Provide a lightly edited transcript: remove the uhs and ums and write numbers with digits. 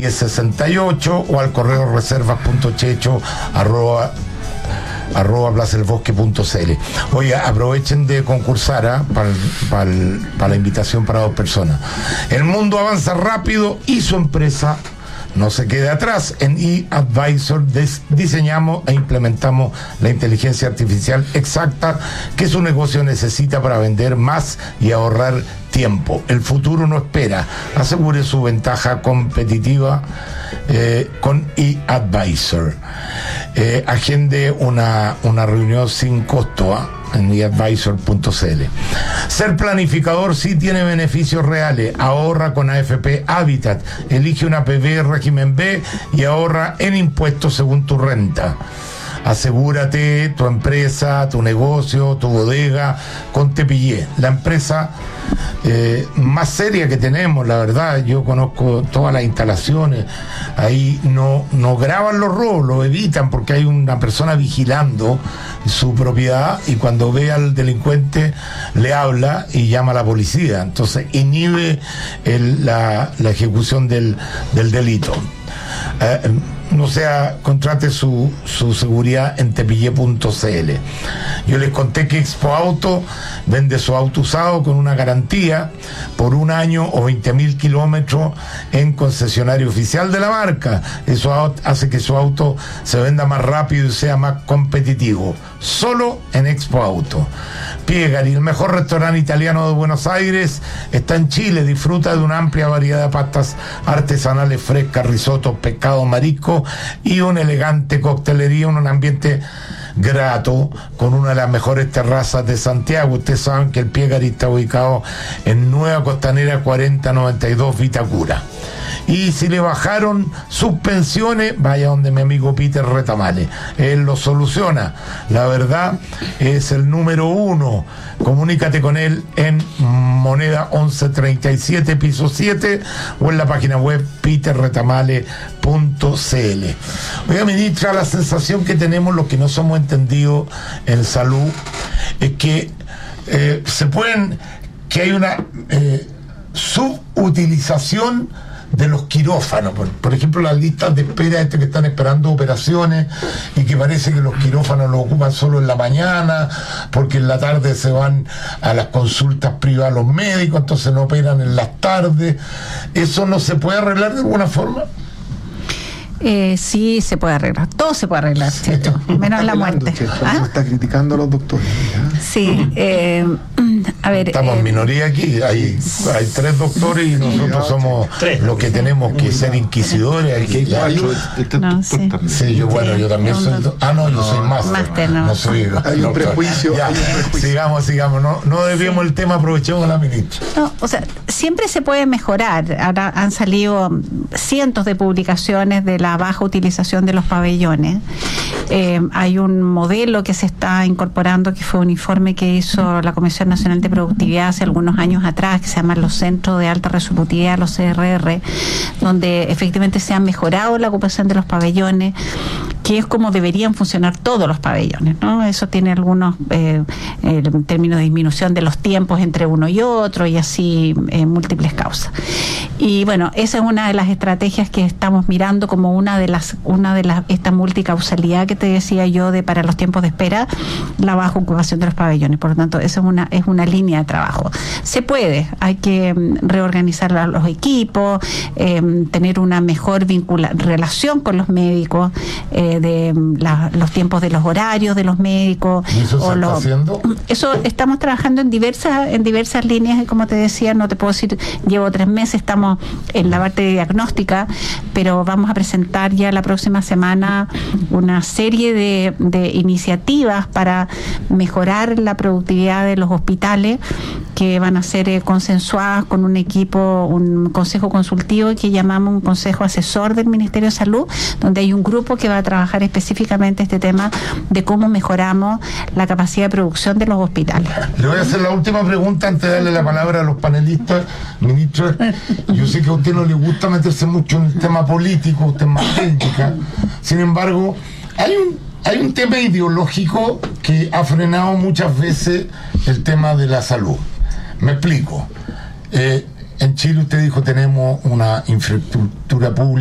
1068 o al correo reservas.checho@plazadelbosque.cl. Oye, aprovechen de concursar para la invitación para 2 personas. El mundo avanza rápido y su empresa no se quede atrás. En eAdvisor diseñamos e implementamos la inteligencia artificial exacta que su negocio necesita para vender más y ahorrar tiempo. El futuro no espera. Asegure su ventaja competitiva con eAdvisor. Agende una reunión sin costo en eAdvisor.cl. Ser planificador sí tiene beneficios reales. Ahorra con AFP Habitat. Elige una PB régimen B y ahorra en impuestos según tu renta. Asegúrate tu empresa, tu negocio, tu bodega con Tepillé, la empresa más seria que tenemos, la verdad. Yo conozco todas las instalaciones, ahí no graban los robos, lo evitan porque hay una persona vigilando su propiedad y cuando ve al delincuente le habla y llama a la policía, entonces inhibe la ejecución del delito. No sea, contrate su seguridad en tepillé.cl. Yo les conté que Expo Auto vende su auto usado con una garantía por 1 año o 20.000 kilómetros en concesionario oficial de la marca. Eso hace que su auto se venda más rápido y sea más competitivo. Solo en Expo Auto. Piegari, el mejor restaurante italiano de Buenos Aires, está en Chile. Disfruta de una amplia variedad de pastas artesanales frescas, risotos, pescado, marisco y una elegante coctelería, un ambiente grato con una de las mejores terrazas de Santiago. Ustedes saben que el Piegari está ubicado en Nueva Costanera 4092 Vitacura. Y si le bajaron sus pensiones, vaya donde mi amigo Peter Retamale, él lo soluciona. La verdad, es el número 1. Comunícate con él en Moneda 1137 piso 7 o en la página web peterretamale.cl. Oiga, ministra, la sensación que tenemos los que no somos entendidos en salud es que hay una subutilización de los quirófanos, por ejemplo, las listas de espera que están esperando operaciones y que parece que los quirófanos los ocupan solo en la mañana porque en la tarde se van a las consultas privadas los médicos, entonces no operan en las tardes. ¿Eso no se puede arreglar de alguna forma? Sí, se puede arreglar, todo se puede arreglar, Checho, menos la muerte. Está criticando a los doctores. Sí, a ver. Estamos en minoría aquí, hay 3 doctores y nosotros somos los que tenemos que ser inquisidores. Aquí hay 4. Sí, yo también soy. Yo soy máster. No soy. Hay un prejuicio. Sigamos, no desviemos el tema, aprovechemos la ministra. No, o sea, siempre se puede mejorar. Ahora han salido cientos de publicaciones de la baja utilización de los pabellones. Hay un modelo que se está incorporando, que fue un informe que hizo la Comisión Nacional de Productividad hace algunos años atrás, que se llama los Centros de Alta Resolutividad, los CRR, donde efectivamente se ha mejorado la ocupación de los pabellones, que es como deberían funcionar todos los pabellones, ¿no? Eso tiene algunos términos de disminución de los tiempos entre uno y otro y así múltiples causas. Y bueno, esa es una de las estrategias que estamos mirando como una de las esta multicausalidad que te decía yo para los tiempos de espera, la baja ocupación de los pabellones. Por lo tanto, esa es una línea de trabajo. Se puede, hay que reorganizar los equipos, tener una mejor relación con los médicos, de los tiempos de los horarios de los médicos. ¿Y eso se está haciendo? Eso estamos trabajando en diversas líneas, y como te decía, no te puedo decir, llevo 3 meses, estamos en la parte diagnóstica, pero vamos a presentar ya la próxima semana una serie de iniciativas para mejorar la productividad de los hospitales, que van a ser consensuadas con un equipo, un consejo consultivo que llamamos un consejo asesor del Ministerio de Salud, donde hay un grupo que va a trabajar específicamente este tema de cómo mejoramos la capacidad de producción de los hospitales. Le voy a hacer la última pregunta antes de darle la palabra a los panelistas. Ministro, yo sé que a usted no le gusta meterse mucho en el tema político, usted es más técnica. Sin embargo, hay un tema ideológico que ha frenado muchas veces el tema de la salud. Me explico. En Chile usted dijo tenemos una infraestructura pública